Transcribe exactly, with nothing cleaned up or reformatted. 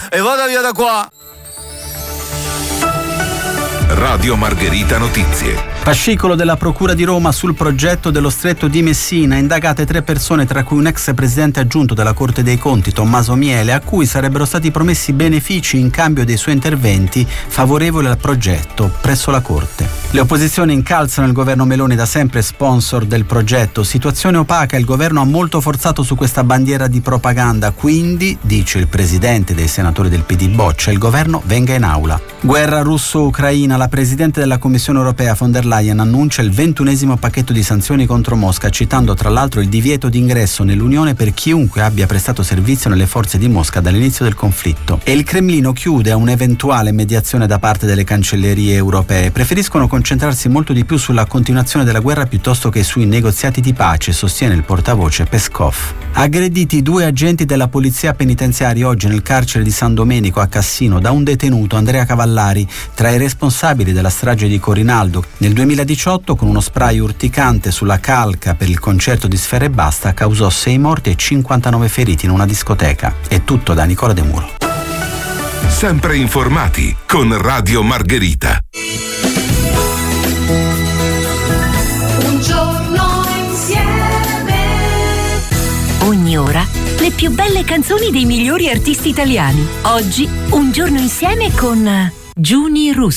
e vada via da qua. Radio Margherita Notizie. Fascicolo della Procura di Roma sul progetto dello Stretto di Messina, indagate tre persone tra cui un ex presidente aggiunto della Corte dei Conti, Tommaso Miele, a cui sarebbero stati promessi benefici in cambio dei suoi interventi favorevoli al progetto presso la Corte. Le opposizioni incalzano il governo Meloni, da sempre sponsor del progetto. Situazione opaca, il governo ha molto forzato su questa bandiera di propaganda, quindi, dice il presidente dei senatori del P D Boccia, il governo venga in aula. Guerra russo-ucraina, la presidente della Commissione europea von der Leyen annuncia il ventunesimo pacchetto di sanzioni contro Mosca, citando tra l'altro il divieto di ingresso nell'Unione per chiunque abbia prestato servizio nelle forze di Mosca dall'inizio del conflitto. E il Cremlino chiude a un'eventuale mediazione da parte delle cancellerie europee. Preferiscono concentrarsi molto di più sulla continuazione della guerra piuttosto che sui negoziati di pace, sostiene il portavoce Peskov. Aggrediti due agenti della polizia penitenziaria oggi nel carcere di San Domenico a Cassino da un detenuto, Andrea Cavallari, tra i responsabili della strage di Corinaldo. Nel duemiladiciotto, con uno spray urticante sulla calca per il concerto di Sfera Ebbasta, causò sei morti e cinquantanove feriti in una discoteca. È tutto da Nicola De Muro. Sempre informati con Radio Margherita. Un giorno insieme. Ogni ora le più belle canzoni dei migliori artisti italiani. Oggi Un giorno insieme con Giuni Russo.